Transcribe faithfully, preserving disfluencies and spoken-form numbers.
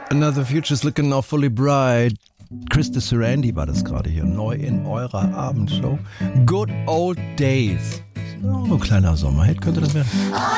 Another Future's looking awfully bright. Krista Sarandon war das gerade hier, neu in eurer Abendshow. Good Old Days. Oh, ein kleiner Sommerhit könnte das werden.